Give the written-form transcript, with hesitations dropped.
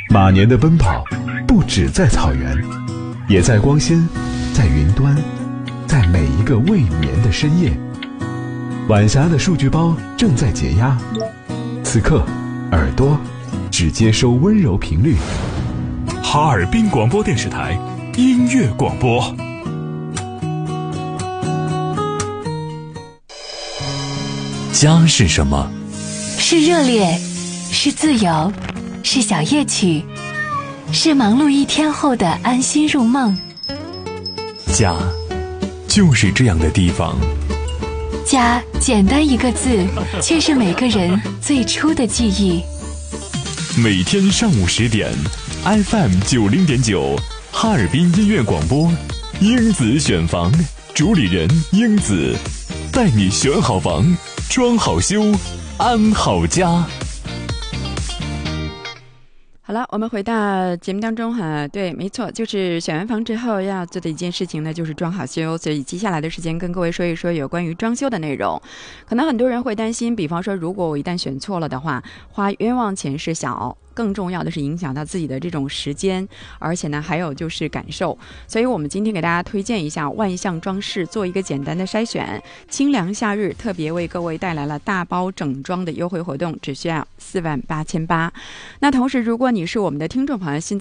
马年的奔跑不只在草原，也在光纤，在云端，在每一个未眠的深夜。晚霞的数据包正在解压，此刻耳朵只接收温柔频率。 哈尔滨广播电视台音乐广播。家是什么？ 是热烈，是自由，是小夜曲，是忙碌一天后的安心入梦。 家就是这样的地方。 家简单一个字，却是每个人最初的记忆。 每天上午10点 FM90.9 哈尔滨音乐广播，英子选房，主理人英子，带你选好房，装好修，安好家。 好了，我们回到节目当中哈，对，没错，就是选完房之后要做的一件事情呢，就是装好修。所以接下来的时间跟各位说一说有关于装修的内容。可能很多人会担心，比方说如果我一旦选错了的话，花冤枉钱是小，更重要的是影响到自己的这种时间，而且呢还有就是感受。所以我们今天给大家推荐一下万象装饰，做一个简单的筛选。清凉夏日特别为各位带来了大包整装的优惠活动，只需要488,800。那同时如果你是我们的听众朋友，现在